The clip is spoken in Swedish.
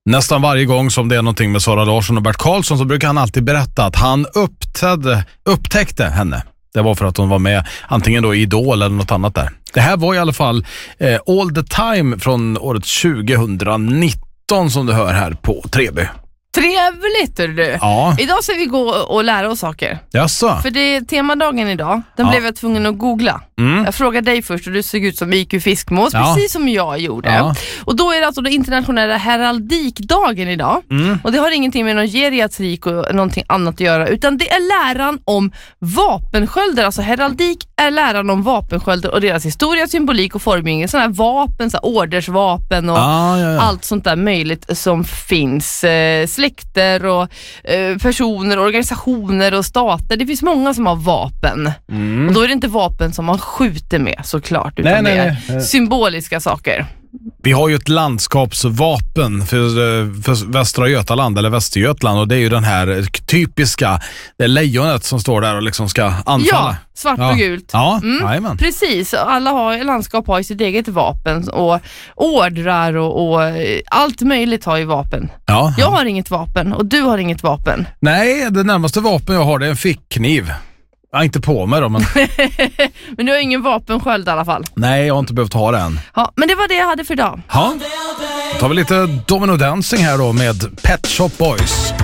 Nästan varje gång som det är någonting med Sara Larsson och Bert Karlsson så brukar han alltid berätta att han upptäckte henne. Det var för att hon var med antingen då i Idol eller något annat där. Det här var i alla fall All the Time från året 2019 som du hör här på Treby. Trevligt, du. Ja. Idag ska vi gå och lära oss saker. Jaså? För det är temadagen idag. Den blev jag tvungen att googla. Jag frågade dig först och du såg ut som IQ Fiskmås, precis som jag gjorde. Ja. Och då är det alltså den internationella heraldikdagen idag. Och det har ingenting med någon geriatrik och någonting annat att göra, utan det är läran om vapenskölder. Alltså heraldik är läran om vapenskölder och deras historia, symbolik och formgivning. Sådana här vapen, så här ordersvapen och allt sånt där möjligt som finns. Släkter och personer, organisationer och stater. Det finns många som har vapen. Och då är det inte vapen som man skjuter med såklart, utan det är symboliska saker. Vi har ju ett landskapsvapen för Västra Götaland eller Västergötland, och det är ju den här typiska, det är lejonet som står där och liksom ska anfalla. Ja, svart och gult. Ja, precis. Alla landskap har ju sitt eget vapen och ordrar och allt möjligt har ju vapen. Ja. Jag har inget vapen och du har inget vapen. Nej, det närmaste vapen jag har det är en fickkniv. Jag har inte på mig då, men... Men du har ingen vapensköld i alla fall. Nej, jag har inte behövt ha den. Ja, men det var det jag hade för idag. Ja, då tar vi lite Domino Dancing här då med Pet Shop Boys.